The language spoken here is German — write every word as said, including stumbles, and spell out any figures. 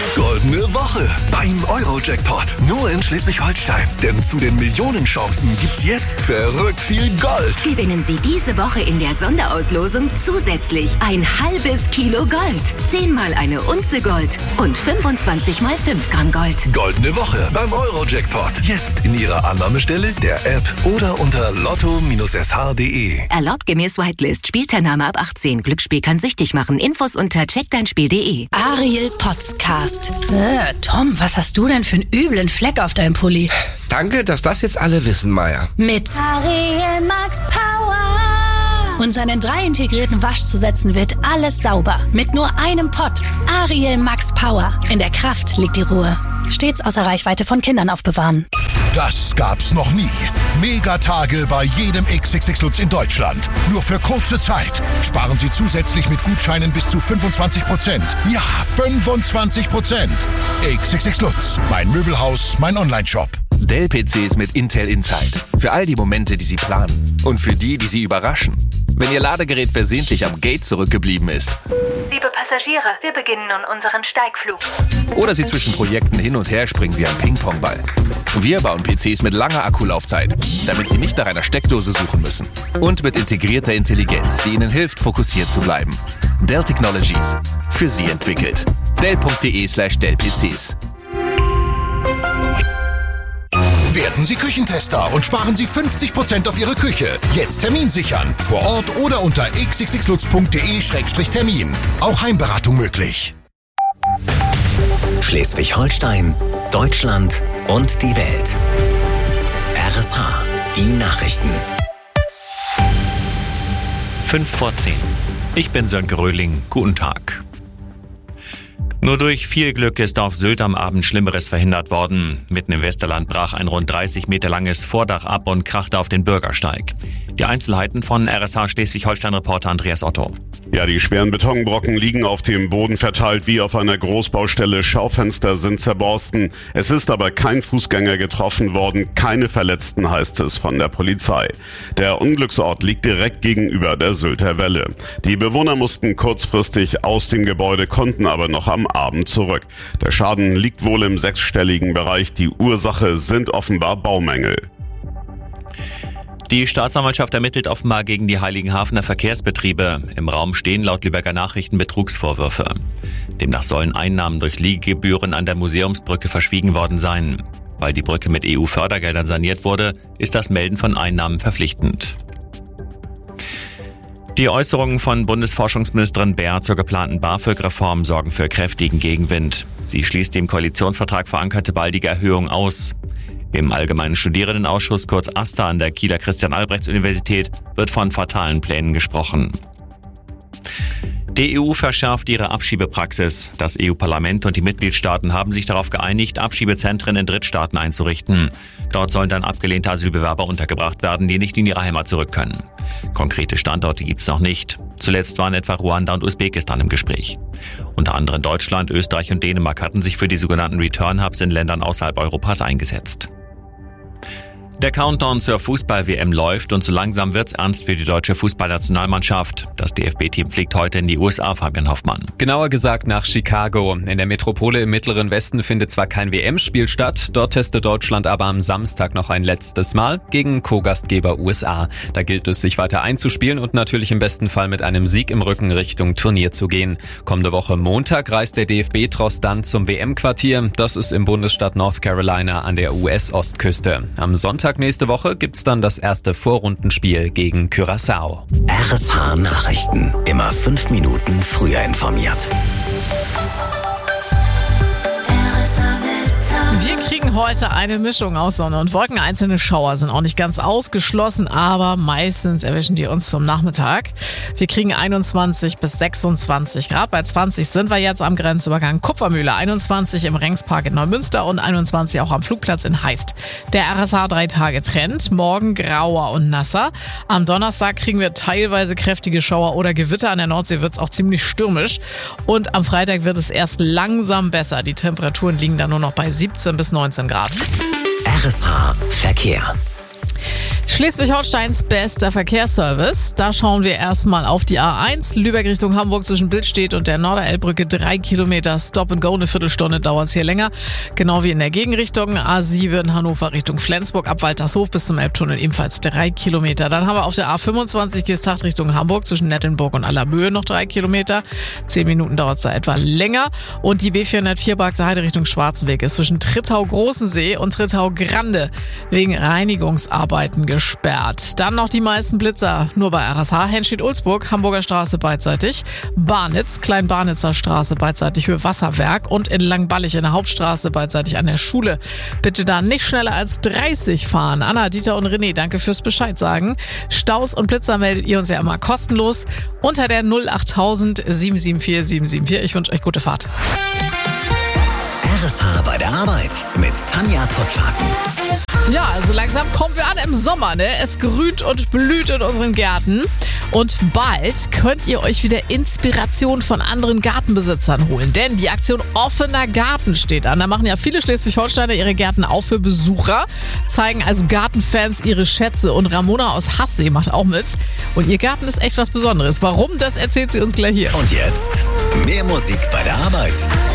Goldene Woche beim Euro-Jackpot. Nur in Schleswig-Holstein. Denn zu den Millionenchancen gibt's jetzt verrückt viel Gold. Gewinnen Sie diese Woche in der Sonderauslosung zusätzlich ein halbes Kilo Gold, zehnmal eine Unze Gold und fünfundzwanzig mal fünf Gramm Gold. Goldene Woche beim Euro-Jackpot. Jetzt in Ihrer Annahmestelle, der App oder unter lotto Bindestrich s h punkt d e. Erlaubt gemäß Whitelist. Spielteilnahme ab achtzehn. Glücksspiel kann süchtig machen. Infos unter check dein spiel punkt d e. Ariel Podcast. Äh, Tom, was hast du denn für einen üblen Fleck auf deinem Pulli? Danke, dass das jetzt alle wissen, Maya. Mit Ariel Max Power. Und seinen drei integrierten Waschzusätzen wird alles sauber. Mit nur einem Pott. Ariel Max Power. In der Kraft liegt die Ruhe. Stets außer Reichweite von Kindern aufbewahren. Das gab's noch nie. Megatage bei jedem X X X Lutz in Deutschland. Nur für kurze Zeit. Sparen Sie zusätzlich mit Gutscheinen bis zu fünfundzwanzig Prozent. Ja, fünfundzwanzig Prozent. X X X Lutz. Mein Möbelhaus, mein Online-Shop. Dell-P Cs mit Intel Inside. Für all die Momente, die Sie planen. Und für die, die Sie überraschen. Wenn Ihr Ladegerät versehentlich am Gate zurückgeblieben ist. Liebe Passagiere, wir beginnen nun unseren Steigflug. Oder Sie zwischen Projekten hin und her springen wie ein Ping-Pong-Ball. Wir bauen P Cs mit langer Akkulaufzeit, damit Sie nicht nach einer Steckdose suchen müssen. Und mit integrierter Intelligenz, die Ihnen hilft, fokussiert zu bleiben. Dell Technologies. Für Sie entwickelt. Dell punkt d e slash Dell P Cs. Werden Sie Küchentester und sparen Sie fünfzig Prozent auf Ihre Küche. Jetzt Termin sichern. Vor Ort oder unter x x x lutz punkt d e Schrägstrich Termin. Auch Heimberatung möglich. Schleswig-Holstein, Deutschland und die Welt. R S H, die Nachrichten. Fünf vor zehn. Ich bin Sönke Röhling. Guten Tag. Nur durch viel Glück ist auf Sylt am Abend Schlimmeres verhindert worden. Mitten im Westerland brach ein rund dreißig Meter langes Vordach ab und krachte auf den Bürgersteig. Die Einzelheiten von R S H Schleswig-Holstein-Reporter Andreas Otto. Ja, die schweren Betonbrocken liegen auf dem Boden verteilt wie auf einer Großbaustelle. Schaufenster sind zerborsten. Es ist aber kein Fußgänger getroffen worden. Keine Verletzten, heißt es von der Polizei. Der Unglücksort liegt direkt gegenüber der Sylter Welle. Die Bewohner mussten kurzfristig aus dem Gebäude, konnten aber noch am Abend zurück. Der Schaden liegt wohl im sechsstelligen Bereich. Die Ursache sind offenbar Baumängel. Die Staatsanwaltschaft ermittelt offenbar gegen die Heiligenhafener Verkehrsbetriebe. Im Raum stehen laut Lübecker Nachrichten Betrugsvorwürfe. Demnach sollen Einnahmen durch Liegegebühren an der Museumsbrücke verschwiegen worden sein. Weil die Brücke mit E U-Fördergeldern saniert wurde, ist das Melden von Einnahmen verpflichtend. Die Äußerungen von Bundesforschungsministerin Baer zur geplanten BAföG-Reform sorgen für kräftigen Gegenwind. Sie schließt die im Koalitionsvertrag verankerte baldige Erhöhung aus. Im Allgemeinen Studierendenausschuss, kurz AStA, an der Kieler Christian-Albrechts-Universität wird von fatalen Plänen gesprochen. Die E U verschärft ihre Abschiebepraxis. Das E U-Parlament und die Mitgliedstaaten haben sich darauf geeinigt, Abschiebezentren in Drittstaaten einzurichten. Dort sollen dann abgelehnte Asylbewerber untergebracht werden, die nicht in ihre Heimat zurück können. Konkrete Standorte gibt es noch nicht. Zuletzt waren etwa Ruanda und Usbekistan im Gespräch. Unter anderem Deutschland, Österreich und Dänemark hatten sich für die sogenannten Return-Hubs in Ländern außerhalb Europas eingesetzt. Der Countdown zur Fußball-W M läuft und so langsam wird's ernst für die deutsche Fußballnationalmannschaft. Das D F B-Team fliegt heute in die U S A, Fabian Hoffmann. Genauer gesagt nach Chicago. In der Metropole im Mittleren Westen findet zwar kein W M-Spiel statt, dort testet Deutschland aber am Samstag noch ein letztes Mal gegen Co-Gastgeber U S A. Da gilt es, sich weiter einzuspielen und natürlich im besten Fall mit einem Sieg im Rücken Richtung Turnier zu gehen. Kommende Woche Montag reist der D F B-Tross dann zum W M-Quartier. Das ist im Bundesstaat North Carolina an der U S-Ostküste. Am Sonntag nächste Woche gibt's dann das erste Vorrundenspiel gegen Curaçao. R S H Nachrichten. Immer fünf Minuten früher informiert. Wir kriegen heute eine Mischung aus Sonne und Wolken. Einzelne Schauer sind auch nicht ganz ausgeschlossen, aber meistens erwischen die uns zum Nachmittag. Wir kriegen einundzwanzig bis sechsundzwanzig Grad. Bei zwanzig sind wir jetzt am Grenzübergang Kupfermühle. einundzwanzig im Rengspark in Neumünster und einundzwanzig auch am Flugplatz in Heist. Der R S H drei Tage Trend. Morgen grauer und nasser. Am Donnerstag kriegen wir teilweise kräftige Schauer oder Gewitter. An der Nordsee wird es auch ziemlich stürmisch. Und am Freitag wird es erst langsam besser. Die Temperaturen liegen dann nur noch bei siebzehn bis neunzehn Grad. R S H Verkehr. Schleswig-Holsteins bester Verkehrsservice. Da schauen wir erstmal auf die A eins. Lübeck Richtung Hamburg zwischen Billstedt und der Norderelbbrücke. Drei Kilometer Stop and Go. Eine Viertelstunde dauert es hier länger. Genau wie in der Gegenrichtung. A sieben Hannover Richtung Flensburg. Ab Waltershof bis zum Elbtunnel ebenfalls drei Kilometer. Dann haben wir auf der A fünfundzwanzig Geesthacht Richtung Hamburg zwischen Nettelnburg und Allermöhe noch drei Kilometer. Zehn Minuten dauert es da etwa länger. Und die B vierhundertvier Barkse Heide Richtung Schwarzenweg ist zwischen Trittau-Großensee und Trittau-Grande wegen Reinigungsarbeiten gesperrt. Dann noch die meisten Blitzer nur bei R S H. Henstedt-Ulzburg, Hamburger Straße beidseitig. Barnitz, Klein-Barnitzer Straße beidseitig Höhe Wasserwerk und in Langballig in der Hauptstraße beidseitig an der Schule. Bitte da nicht schneller als dreißig fahren. Anna, Dieter und René, danke fürs Bescheid sagen. Staus und Blitzer meldet ihr uns ja immer kostenlos unter der null achttausend sieben sieben vier sieben sieben vier. Ich wünsche euch gute Fahrt. R S H bei der Arbeit mit Tanja Pottwagen. Ja, also langsam kommen wir an im Sommer, ne? Es grünt und blüht in unseren Gärten. Und bald könnt ihr euch wieder Inspiration von anderen Gartenbesitzern holen. Denn die Aktion Offener Garten steht an. Da machen ja viele Schleswig-Holsteiner ihre Gärten auf für Besucher. Zeigen also Gartenfans ihre Schätze. Und Ramona aus Hassee macht auch mit. Und ihr Garten ist echt was Besonderes. Warum, das erzählt sie uns gleich hier. Und jetzt mehr Musik bei der Arbeit.